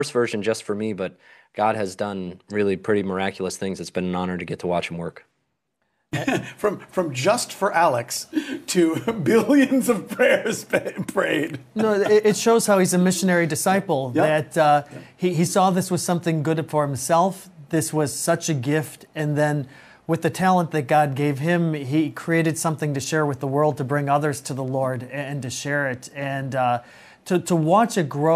first version just for me, but God has done really pretty miraculous things. It's been an honor to get to watch him work. From just for Alex to billions of prayers prayed. No, it shows how he's a missionary disciple, Yep. that he saw this was something good for himself. This was such a gift. And then with the talent that God gave him, he created something to share with the world, to bring others to the Lord and to share it. And to watch it grow.